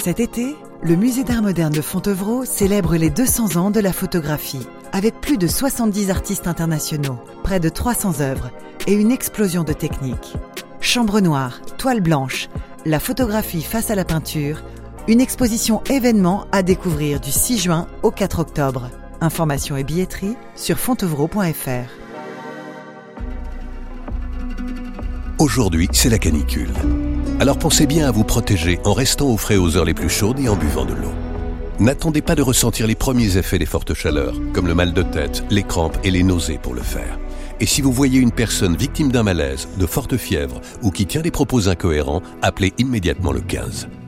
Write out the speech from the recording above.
Cet été, le Musée d'Art moderne de Fontevraud célèbre les 200 ans de la photographie, avec plus de 70 artistes internationaux, près de 300 œuvres et une explosion de techniques. Chambre noire, toile blanche, la photographie face à la peinture, une exposition événement à découvrir du 6 juin au 4 octobre. Informations et billetterie sur fontevraud.fr. Aujourd'hui, c'est la canicule. Alors pensez bien à vous protéger en restant au frais aux heures les plus chaudes et en buvant de l'eau. N'attendez pas de ressentir les premiers effets des fortes chaleurs, comme le mal de tête, les crampes et les nausées pour le faire. Et si vous voyez une personne victime d'un malaise, de forte fièvre ou qui tient des propos incohérents, appelez immédiatement le 15.